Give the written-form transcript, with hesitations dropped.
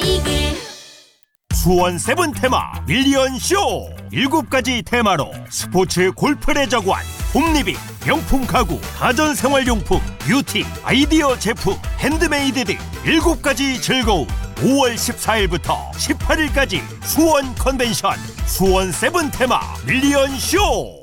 이글. 수원 세븐 테마 밀리언 쇼 7가지 테마로 스포츠 골프를 저구한 홈리빙, 명품 가구, 가전생활용품, 뷰티, 아이디어 제품, 핸드메이드 등 7가지 즐거움. 5월 14일부터 18일까지 수원 컨벤션 수원 세븐 테마 밀리언 쇼.